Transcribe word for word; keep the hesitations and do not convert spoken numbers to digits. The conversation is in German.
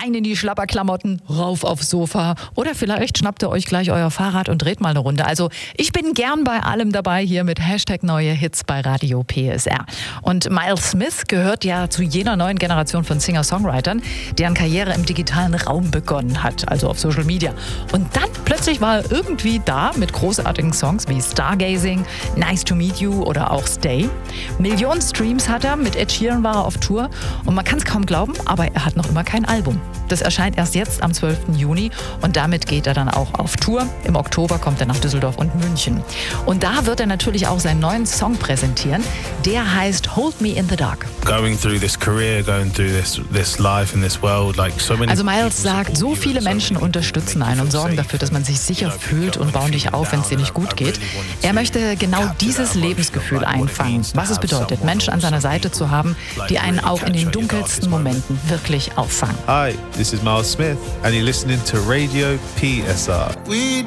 rein in die Schlapperklamotten, rauf aufs Sofa oder vielleicht schnappt ihr euch gleich euer Fahrrad und dreht mal eine Runde. Also ich bin gern bei allem dabei hier mit Hashtag neue Hits bei Radio P S R. Und Miles Smith gehört ja zu jener neuen Generation von Singer-Songwritern, deren Karriere im digitalen Raum begonnen hat, also auf Social Media. Und dann plötzlich war er irgendwie da mit großartigen Songs wie Stargazing, Nice to Meet You oder auch Stay. Millionen Streams hat er, mit Ed Sheeran war er auf Tour und man kann es kaum glauben, aber er hat noch immer kein Album. Das erscheint erst jetzt am zwölften Juni und damit geht er dann auch auf Tour. Im Oktober kommt er nach Düsseldorf und München. Und da wird er natürlich auch seinen neuen Song präsentieren. Der heißt Hold Me in the Dark. Going through this career, going through this this life in this world, like so many. Also Miles sagt, so viele Menschen unterstützen einen und sorgen dafür, dass man sich sicher fühlt und bauen dich auf, wenn es dir nicht gut geht. Er möchte genau dieses Lebensgefühl einfangen, was es bedeutet, Menschen an seiner Seite zu haben, die einen auch in den dunkelsten Momenten wirklich auffangen. Hi, this is Miles Smith and you're listening to Radio P S R.